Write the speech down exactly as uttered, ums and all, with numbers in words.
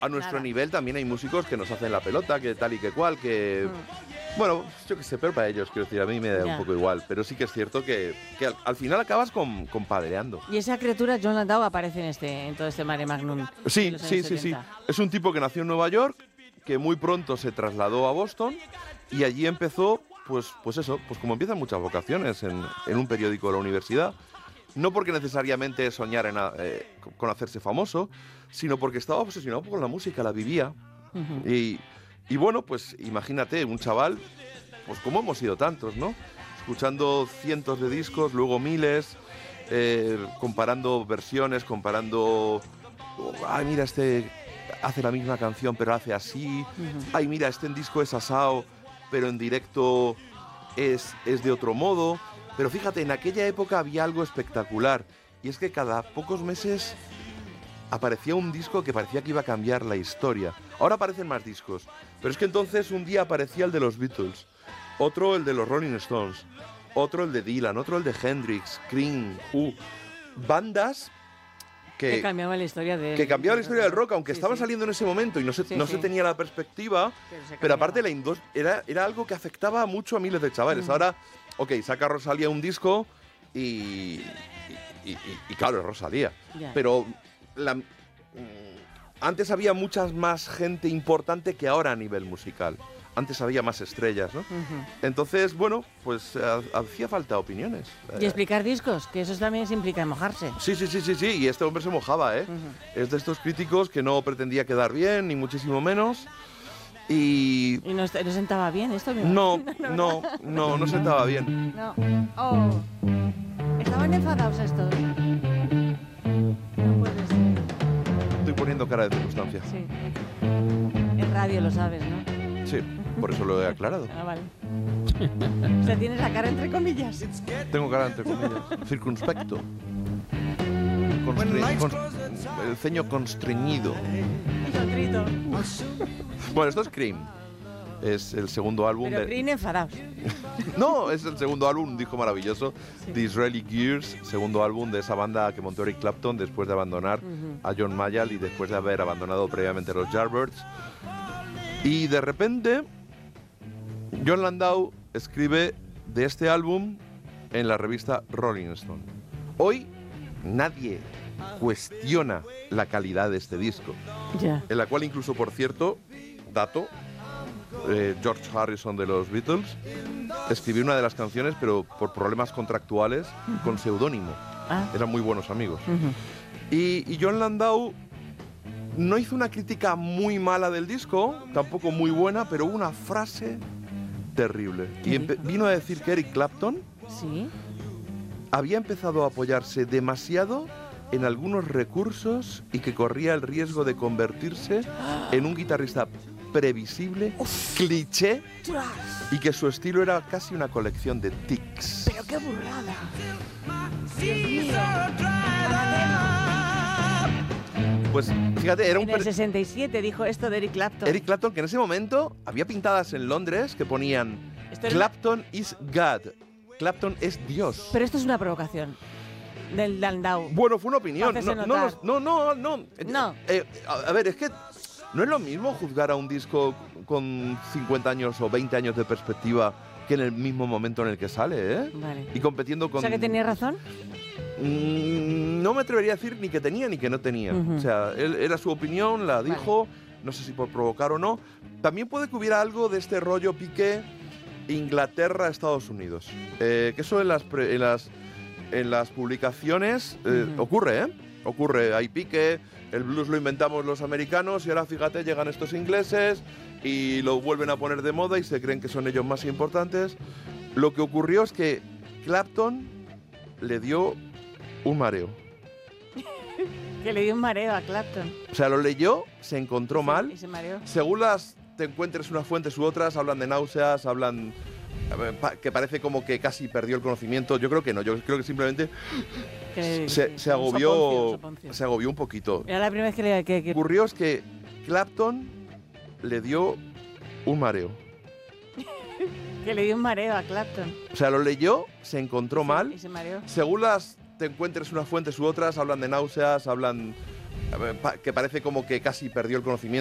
a nuestro Nada. nivel también hay músicos que nos hacen la pelota, que tal y que cual, que... Mm. Bueno, yo qué sé, pero para ellos, quiero decir, a mí me da Ya. un poco igual. Pero sí que es cierto que, que al, al final acabas con, compadreando. Y esa criatura, John Landau, aparece en, este, en todo este mare magnum. Sí, de los sí, años sí, sí. setenta. Es un tipo que nació en Nueva York, que muy pronto se trasladó a Boston y allí empezó, pues, pues eso, pues como empiezan muchas vocaciones en, en un periódico de la universidad. No porque necesariamente soñara en, eh, con hacerse famoso, sino porque estaba obsesionado con la música, la vivía. Ujú. Y, y bueno, pues imagínate, un chaval, pues como hemos sido tantos, ¿no? Escuchando cientos de discos, luego miles, eh, comparando versiones, comparando... oh, ay, mira, este hace la misma canción, pero hace así. Ujú. Ay, mira, este en disco es asao, pero en directo es, es de otro modo. Pero fíjate, en aquella época había algo espectacular, y es que cada pocos meses aparecía un disco que parecía que iba a cambiar la historia. Ahora aparecen más discos, pero es que entonces un día aparecía el de los Beatles, otro el de los Rolling Stones, otro el de Dylan, otro el de Hendrix, Cream, Who, bandas que, Que cambiaba la historia de... que cambiaban la historia del rock, aunque Sí, estaban sí. saliendo en ese momento y no se, Sí, no sí. se tenía la perspectiva, Pero se pero cambiaba. aparte la industria era, era algo que afectaba mucho a miles de chavales. Mm. Ahora, ok, saca Rosalía un disco y, y, y- y- y claro, es Rosalía. Ya. Pero la- mm, antes había muchas más gente importante que ahora a nivel musical. Antes había más estrellas, ¿no? Ujú. Entonces, bueno, pues ha- hacía falta opiniones. Y Eh, explicar discos, que eso también se implica mojarse. Sí, sí, sí, sí, sí, y este hombre se mojaba, ¿eh? Ujú. Es de estos críticos que no pretendía quedar bien, ni muchísimo menos. Y Y no, est- no sentaba bien esto, me no, imagino, no, no, no sentaba bien. No. Oh. Estaban enfadados estos. No puede ser. Estoy poniendo cara de circunstancia. Sí. En radio lo sabes, ¿no? Sí, por eso lo he aclarado. Ah, vale. O sea, tienes la cara entre comillas. Tengo cara entre comillas. Circunspecto. Constre- cons- el ceño constreñido. Sotrito. Bueno, esto es Cream. Es el segundo álbum Pero de... Green enfadados. No, es el segundo álbum, un disco maravilloso, Sí. The Israeli Gears, segundo álbum de esa banda que montó Eric Clapton después de abandonar Ujú. a John Mayall y después de haber abandonado previamente a los Yardbirds. Y de repente, John Landau escribe de este álbum en la revista Rolling Stone. Hoy nadie cuestiona la calidad de este disco, Ya. en la cual incluso, por cierto, dato, eh, George Harrison de los Beatles escribió una de las canciones, pero por problemas contractuales, con seudónimo. Ah. Eran muy buenos amigos. Ujú. Y, y John Landau no hizo una crítica muy mala del disco, tampoco muy buena, pero hubo una frase terrible. Y empe- vino a decir que Eric Clapton Sí. había empezado a apoyarse demasiado en algunos recursos y que corría el riesgo de convertirse en un guitarrista previsible, cliché, y que su estilo era casi una colección de tics. Pero qué burrada. Pues fíjate, era un En el per- sesenta y siete dijo esto de Eric Clapton. Eric Clapton, que en ese momento había pintadas en Londres que ponían Esto era- Clapton is God. Clapton es Dios. Pero esto es una provocación del Landau. Bueno, fue una opinión. Para No, hacerse no, notar. no, no, no. No. Eh, a, a ver, es que no es lo mismo juzgar a un disco con cincuenta años o veinte años de perspectiva que en el mismo momento en el que sale, ¿eh? Vale. Y compitiendo con... O sea que tenía razón. Mm, no me atrevería a decir ni que tenía ni que no tenía. Ujú. O sea, él, era su opinión, la dijo, no sé si por provocar o no. También puede que hubiera algo de este rollo Piqué Inglaterra-Estados Unidos. Eh, que eso en las, pre- en las, en las publicaciones eh, Ujú. ocurre, ¿eh? Ocurre, hay Piqué, el blues lo inventamos los americanos y ahora fíjate, llegan estos ingleses y lo vuelven a poner de moda y se creen que son ellos más importantes. Lo que ocurrió es que Clapton le dio un mareo. Que le dio un mareo a Clapton. O sea, lo leyó, se encontró Sí, mal. y se mareó. Según las te encuentres unas fuentes u otras, hablan de náuseas, hablan eh, pa- que parece como que casi perdió el conocimiento. Yo creo que no, yo creo que simplemente Que- se, que- se un agobió, soponcio, un soponcio. se agobió un poquito. Era la primera vez que le... Que, Lo que- que ocurrió es que Clapton le dio un mareo. que le dio un mareo a Clapton. O sea, lo leyó, se encontró Sí, mal. y se mareó. Según las te encuentres unas fuentes u otras, hablan de náuseas, hablan pa- que parece como que casi perdió el conocimiento